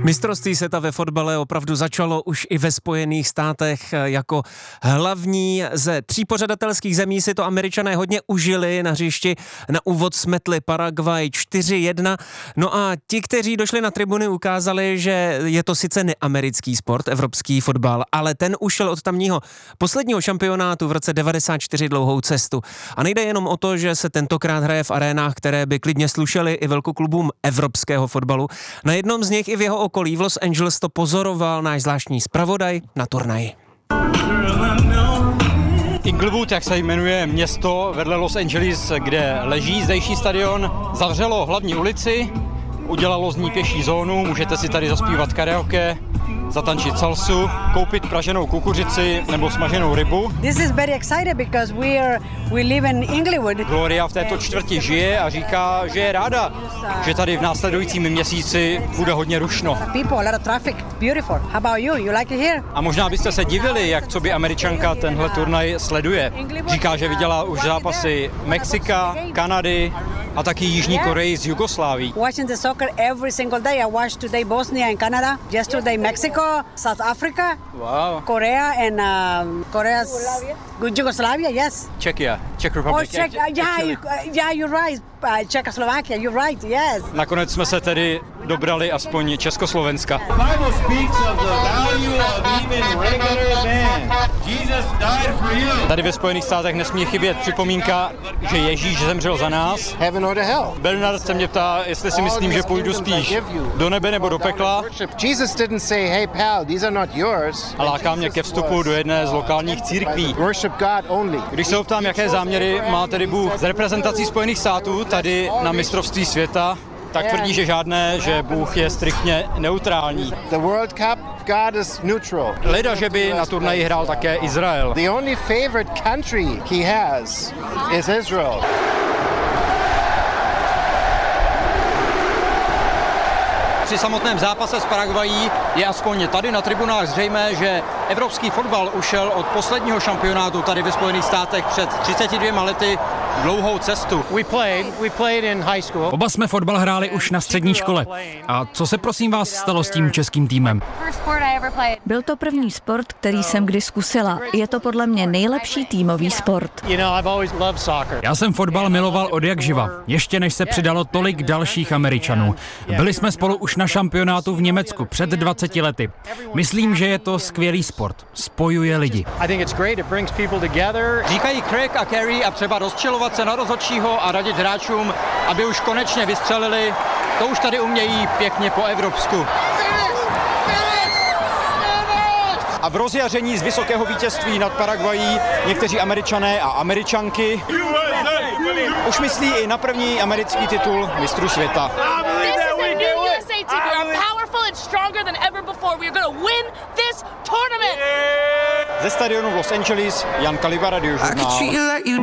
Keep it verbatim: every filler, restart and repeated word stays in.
Mistrovství světa ve fotbale opravdu začalo už i ve Spojených státech. Jako hlavní ze tří pořadatelských zemí si to Američané hodně užili. Na hřišti na úvod smetli Paraguay čtyři jedna. No a ti, kteří došli na tribuny, ukázali, že je to sice neamerický sport, evropský fotbal, ale ten ušel od tamního posledního šampionátu v roce devadesát čtyři dlouhou cestu. A nejde jenom o to, že se tentokrát hraje v arénách, které by klidně slušely i velkoklubům evropského fotbalu. Na jednom z nich i v jeho okolí v Los Angeles to pozoroval náš zvláštní zpravodaj na turnaji. Inglewood, jak se jmenuje město vedle Los Angeles, kde leží zdejší stadion, zavřelo hlavní ulici, udělalo z ní pěší zónu, můžete si tady zaspívat karaoke, zatančit salsu, koupit praženou kukuřici nebo smaženou rybu. This is very excited because we are we live in Inglewood. Gloria v této čtvrti žije a říká, že je ráda, že tady v následujícím měsíci bude hodně rušno. People, a lot of traffic. Beautiful. How about you? You like it here? A možná byste se divili, jak co by Američanka tenhle turnaj sleduje. Říká, že viděla už zápasy Mexika, Kanady a taky Jižní Koreji z Jugoslávii. Watching the soccer every single day. I watched today Bosnia and Canada, yesterday Mexico, South Africa, Wow. Korea and um, Korea's Yugoslavia, yes. Czechia, Czech Republic. Oh, Czech, uh, yeah, you, uh, yeah, you're right. Uh, Czechoslovakia, you're right, yes. Nakonec jsme se tedy dobrali aspoň Československa. Bible speaks of the value of even regular man. Jesus died for you. Tady ve Spojených státech nesmí chybět připomínka, že Ježíš zemřel za nás. Heaven or to hell. Bernard se mě ptá, jestli si myslím, že půjdu spíš do nebe nebo do pekla. Jesus didn't say, hey pal, these are not yours. A láká mě ke vstupu do jedné z lokálních církví. Worship God only. Když se ho ptám, jaké záměry má tedy Bůh s reprezentací Spojených států tady na mistrovství světa, tak tvrdí, že žádné, že Bůh je striktně neutrální. The World Cup, God is neutral. Leda, že by na turnaji hrál také Izrael. The only favorite country he has is Israel. Při samotném zápase s Paraguayí je aspoň tady na tribunách zřejmé, že evropský fotbal ušel od posledního šampionátu tady ve Spojených státech před třiceti dvěma lety dlouhou cestu. We played, we played in high school. Oba jsme fotbal hráli už na střední škole. A co se prosím vás stalo s tím českým týmem? Byl to první sport, který jsem kdy zkusila. Je to podle mě nejlepší týmový sport. You know, I've always loved soccer. Já jsem fotbal miloval od jak živa, ještě než se přidalo tolik dalších Američanů. Byli jsme spolu už na šampionátu v Německu před dvaceti lety. Myslím, že je to skvělý sport. Spojuje lidi. I think it's great, it brings people together. Říkají Craig a Kerry a třeba rozčilovat se na rozhodčího a radit hráčům, aby už konečně vystřelili. To už tady umějí pěkně po evropsku. A v rozjaření z vysokého vítězství nad Paraguayí někteří Američané a Američanky už myslí i na první americký titul mistrů světa. Ze stadionu v Los Angeles Jan Kalibara, Radiožurnál.